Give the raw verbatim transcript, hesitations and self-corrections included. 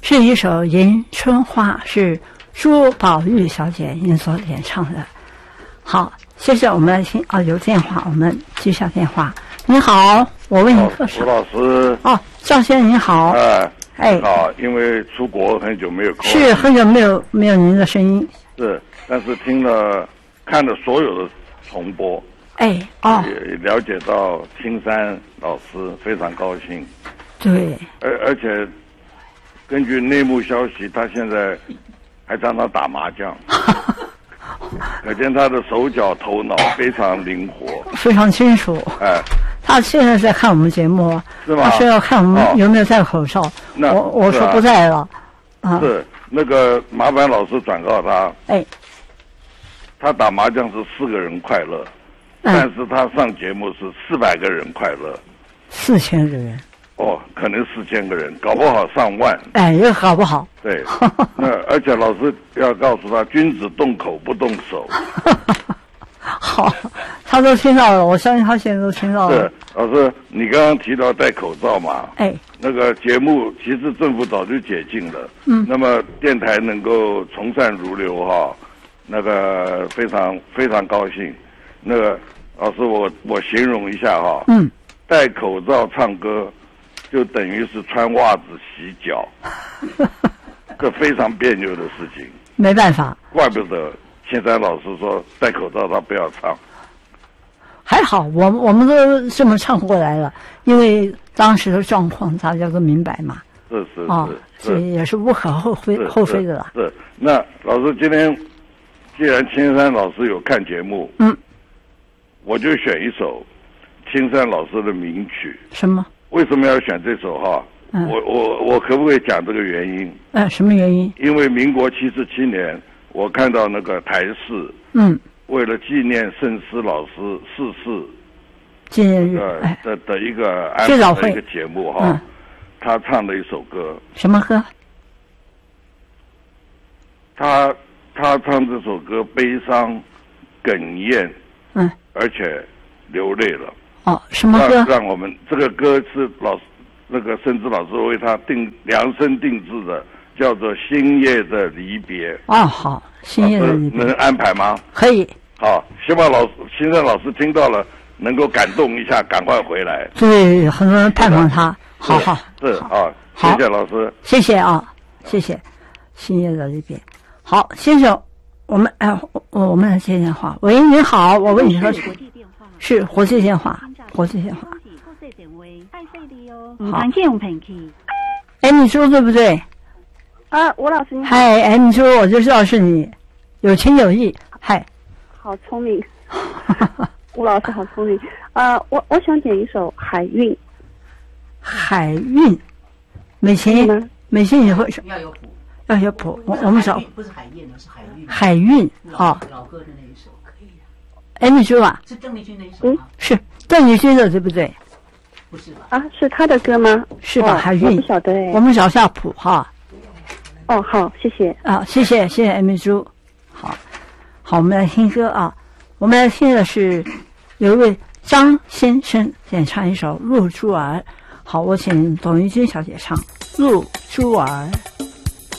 是一首《迎春花》，是朱宝玉小姐您所演唱的。好，接着我们来听啊，有电话，我们接下电话。你好，我为你客气。 吴老师。 哦，赵先生您好。 哎。 哎。 好，因为出国很久没有。 是很久没有没有您的声音。 是，但是听了看了所有的重播。 哎哦。 也了解到青山老师非常高兴。 对。 而而且根据内幕消息，他现在还常常打麻将。可见他的手脚头脑非常灵活， 非常清楚。 哎， 他现在在看我们节目， 是吗？ 他说要看我们有没有戴口罩。 那我我说不戴了。 啊，是那个麻烦老师转告他。 哎， 他打麻将是四个人快乐， 嗯、 但是他上节目是四百个人快乐， 四千个人。 哦，可能四千个人，搞不好上万。 哎，也搞不好。 对，那而且老师要告诉他，君子动口不动手。 好，他都听到了，我相信他现在都听到了。 是，老师，你刚刚提到戴口罩嘛？ 哎， 那个节目其实政府早就解禁了。 嗯。 那么电台能够从善如流哈，那个非常非常高兴。那个老师，我我形容一下哈。 嗯。 戴口罩唱歌。就等于是穿袜子洗脚，这非常别扭的事情。 没办法， 怪不得现在老师说戴口罩他不要唱。 还好，我我们都这么唱过来了，因为当时的状况大家都明白嘛。 是是是， 哦、所以也是无可厚非厚非的了。 是，那老师今天既然青山老师有看节目， 嗯， 我就选一首青山老师的名曲。 什么？ 为什么要选这首哈？嗯、我我我可不可以讲这个原因？ 呃，什么原因？ 因为民国七十七年，我看到那个台视， 嗯， 为了纪念盛思老师逝世纪念日的、 哎、 的的一个安排的一个节目哈，嗯、他唱了一首歌。 什么歌？ 他他唱这首歌悲伤、哽咽， 嗯， 而且流泪了。 哦，什么歌？ 让让我们这个歌是老那个盛思老师为他定量身定制的，叫做《星夜的离别》。 哦，好，《星夜的离别》 能安排吗？ 可以。 好，希望老师、新生老师听到了，能够感动一下，赶快回来。 对，很多人盼望他。好好是啊，谢谢老师， 谢谢啊，谢谢。《星夜的离别》。好，先生，我们哎，我我们来接电话。喂，您好，我问你说。是国际电话，国际电话。好。哎，你说对不对？ 啊，吴老师你好。 嗨，哎，你说我就知道是你，有情有义。嗨。 好聪明，吴老师好聪明。呃，我我想点一首《海韵》。 海韵，美琴，美琴你会要有谱， 要有谱。我我们找不是海燕，是海韵。 海韵，好。 老歌的那一首。 哎，你说吧， 是邓丽君那一首吗？ 是邓丽君的，对不对？ 不是吧？ 啊，是他的歌吗？ 是吧？海韵， 我不晓得哎。 我们找下谱哈。 哦，好，谢谢。 啊，谢谢谢谢艾米珠。好，好，我们来听歌啊。我们来听的是有一位张先生演唱一首《露珠儿》。好，我请董玉君小姐唱《露珠儿》。